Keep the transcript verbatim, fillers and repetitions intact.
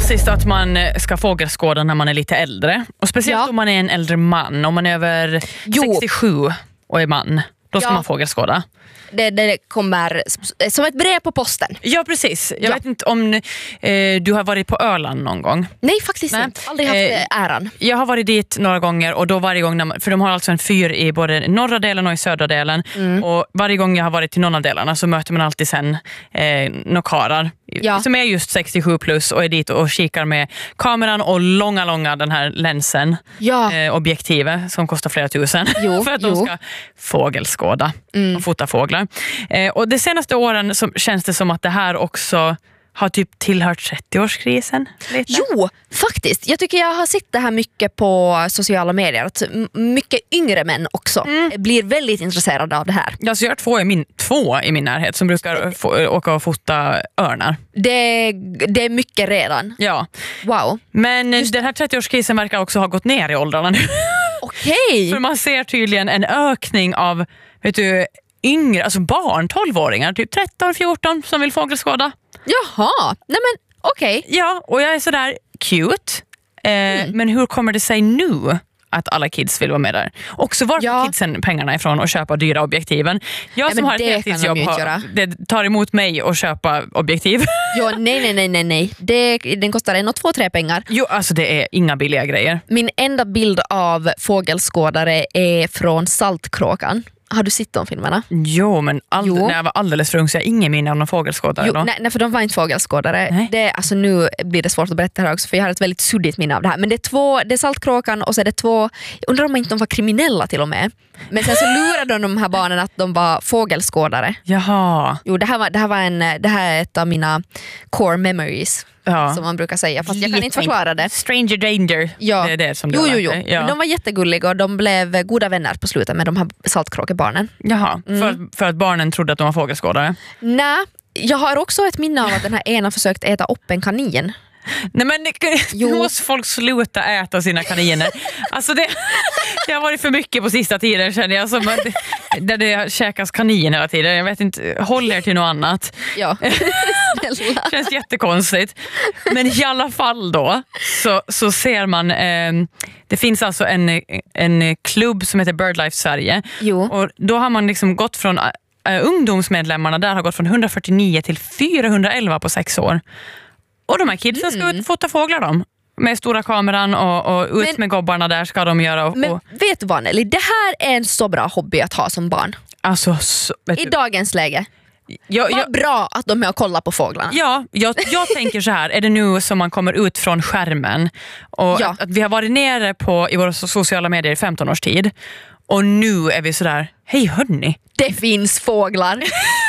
klassiskt att man ska fågelskåda när man är lite äldre. Och speciellt ja. om man är en äldre man. Om man är över jo. sextiosju och är man, då ska ja. man fågelskåda. Det, det kommer som ett brev på posten. Ja, precis. Jag ja. vet inte om eh, du har varit på Öland någon gång. Nej, faktiskt Nej. inte. Aldrig haft eh, äran. Jag har varit dit några gånger och då varje gång, när man, för de har alltså en fyr i både norra delen och i södra delen. Mm. Och varje gång jag har varit till någon av delarna så möter man alltid sen eh, några karar ja. som är just sextiosju plus och är dit och kikar med kameran och långa, långa den här länsen. Ja. Eh, objektivet som kostar flera tusen. Jo, för att jo. de ska fågelskåda mm. och fota fåglar. Eh, och de senaste åren så känns det som att det här också har typ tillhört trettioårskrisen. Lite. Jo, faktiskt. Jag tycker jag har sett det här mycket på sociala medier. Att mycket yngre män också mm. blir väldigt intresserade av det här. Ja, så jag har två i min, två i min närhet som brukar få, åka och fota örnar. Det, det är mycket redan. Ja. Wow. Men Just den här trettioårskrisen verkar också ha gått ner i åldrarna nu. Okej. Okay. För man ser tydligen en ökning av, vet du, yngre, alltså barn, tolvåringar, typ tretton fjorton som vill fågelskåda. Jaha, nej men okej. Okay. Ja, och jag är sådär cute. Eh, mm. Men hur kommer det sig nu att alla kids vill vara med där? Också var får ja. kidsen pengarna ifrån och köpa dyra objektiven? Jag nej, som har ett heltidsjobb det tar emot mig att köpa objektiv. Jo, nej, nej, nej, nej, nej. Det, den kostar en och två, tre pengar. Jo, alltså det är inga billiga grejer. Min enda bild av fågelskådare är från Saltkråkan. Har du sett de filmerna? Jo, men all- jo. när jag var alldeles för ung så jag ingen minne av någon fågelskådare. Jo, då. nej, nej, för de var inte fågelskådare. Det, alltså, nu blir det svårt att berätta här också, för jag har ett väldigt suddigt minne av det här. Men det är två, det är Saltkråkan och så är det två, jag undrar om inte de var kriminella till och med. Men sen så lurade de de här barnen att de var fågelskådare. Jaha. Jo, det här var, det här var en, det här är ett av mina core memories. Ja. Som man brukar säga, fast jag kan inte förklara det. Stranger danger, ja. det är det som du jo, har jo, jo. Ja. Men de var jättegulliga och de blev goda vänner på slutet med de här saltkråkebarnen. Jaha, mm. för, för att barnen trodde att de var fågelskådare? Nej, jag har också ett minne av att den här ena försökt äta upp en kanin. Nej, men nu måste folk sluta äta sina kaniner. Alltså det, det har varit för mycket på sista tiden, känner jag, som att, där det käkas kanin hela tiden. Jag vet inte, håller till något annat. Ja. Det känns jättekonstigt. Men i alla fall då så, så ser man eh, det finns alltså en, en klubb som heter BirdLife Sverige. Jo. Och då har man liksom gått från uh, ungdomsmedlemmarna där har gått från hundrafyrtionio till fyrahundraelva på sex år. Och de här kidsen ska mm. ut fota fåglar dem. Med stora kameran och, och ut men, med gobbarna där ska de göra. Och, men vet du vad, Nelly? Det här är en så bra hobby att ha som barn. Alltså, så, I du, dagens läge. Jag, Vad jag, bra att de är och kollar på fåglarna. Ja, jag, jag tänker så här. Är det nu som man kommer ut från skärmen? Och ja. att, att vi har varit nere på, i våra sociala medier i femton års tid. Och nu är vi så där, hej hörni. Det finns fåglar.